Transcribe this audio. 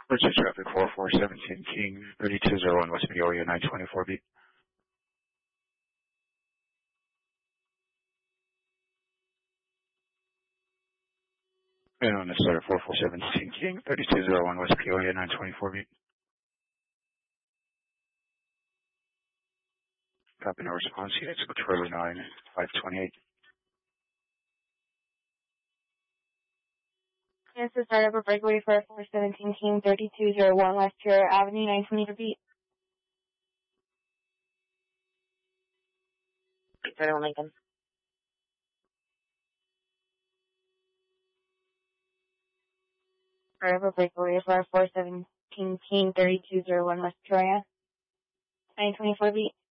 Purchase traffic 4417 King, 3201 West Peoria, 924 beat. And on the starter 4417 King, 3201 West Peoria, 924 beat. Copy, no response. Units go Charlie 9, 528. Yes, the start of a breakaway for 417 King, 3201 West Peoria Avenue, 924 beat. Federal Lincoln. Start of a breakaway for 417 King, 3201 West Peoria, 924 beat.